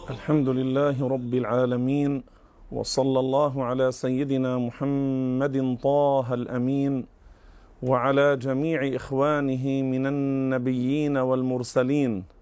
الحمد لله رب العالمين، وصلى الله على سيدنا محمد طه الأمين وعلى جميع إخوانه من النبيين والمرسلين